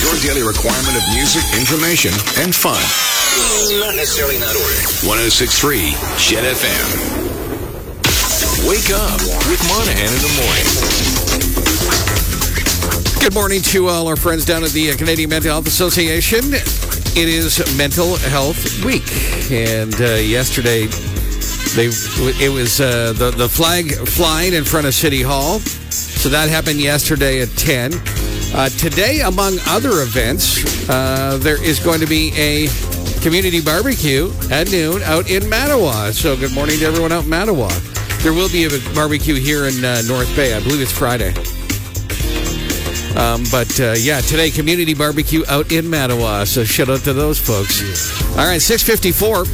Your daily requirement of music, information, and fun. Not necessarily in that order. 106.3 Jet FM. Wake up with Monahan in the morning. Good morning to all our friends down at the Canadian Mental Health Association. It is Mental Health Week, and yesterday it was the flag flying in front of City Hall. So that happened yesterday at 10. Today, among other events, there is going to be a community barbecue at noon out in Mattawa. So good morning to everyone out in Mattawa. There will be a barbecue here in North Bay. I believe it's Friday. Today, community barbecue out in Mattawa. So shout out to those folks. All right, 6:54.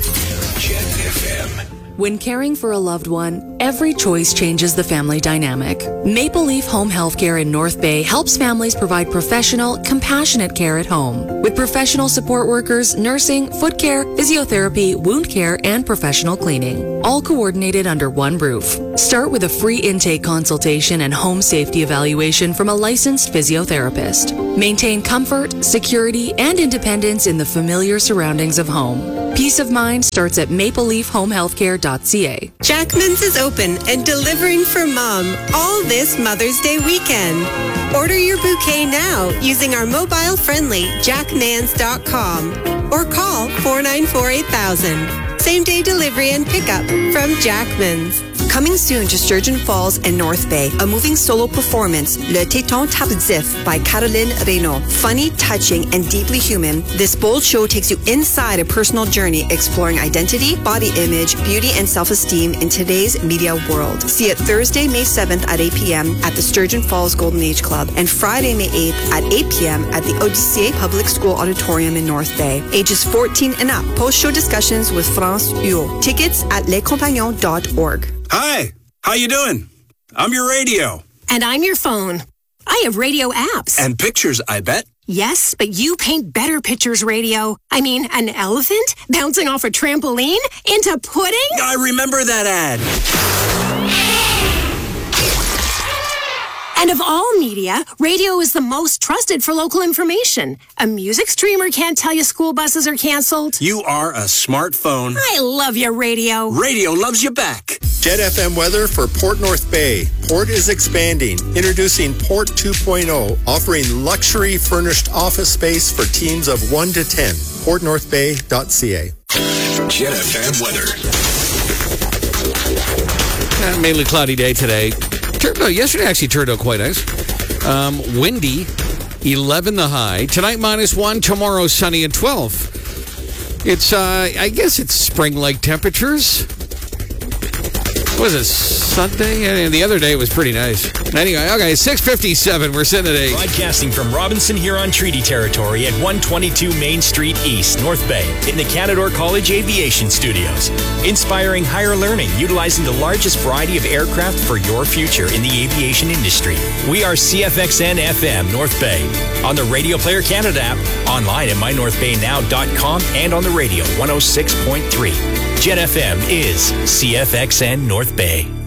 When caring for a loved one, every choice changes the family dynamic. Maple Leaf Home Healthcare in North Bay helps families provide professional, compassionate care at home. With professional support workers, nursing, foot care, physiotherapy, wound care, and professional cleaning. All coordinated under one roof. Start with a free intake consultation and home safety evaluation from a licensed physiotherapist. Maintain comfort, security, and independence in the familiar surroundings of home. Peace of mind starts at mapleleafhomehealthcare.ca. Jackman's is open and delivering for Mom all this Mother's Day weekend. Order your bouquet now using our mobile-friendly jackmans.com or call 494-8000. Same-day delivery and pickup from Jackman's. Coming soon to Sturgeon Falls and North Bay, a moving solo performance, Le Téton Tardif by Caroline Reynaud. Funny, touching, and deeply human, this bold show takes you inside a personal journey exploring identity, body image, beauty, and self-esteem in today's media world. See it Thursday, May 7th at 8 p.m. at the Sturgeon Falls Golden Age Club and Friday, May 8th at 8 p.m. at the Odyssée Public School Auditorium in North Bay. Ages 14 and up. Post-show discussions with France Huot. Tickets at lescompagnons.org. Hi, how you doing? I'm your radio. And I'm your phone. I have radio apps. And pictures, I bet. Yes, but you paint better pictures, radio. I mean, an elephant bouncing off a trampoline into pudding? I remember that ad. And of all media, radio is the most trusted for local information. A music streamer can't tell you school buses are canceled. You are a smartphone. I love you, radio. Radio loves you back. Jet FM weather for Port North Bay. Port is expanding. Introducing Port 2.0, offering luxury furnished office space for teams of 1 to 10. PortNorthBay.ca. Jet FM weather. Mainly cloudy day today. Yesterday actually turned out quite nice. Windy, 11 the high. Tonight -1, tomorrow sunny and 12. It's, I guess it's spring-like temperatures. What was it, Sunday? And the other day was pretty nice. Anyway, okay, 6:57, we're sitting at 8. Broadcasting from Robinson Huron Treaty Territory at 122 Main Street East, North Bay, in the Canadore College Aviation Studios. Inspiring higher learning, utilizing the largest variety of aircraft for your future in the aviation industry. We are CFXN FM North Bay, on the Radio Player Canada app, online at mynorthbaynow.com, and on the radio 106.3. Jet FM is CFXN North Bay.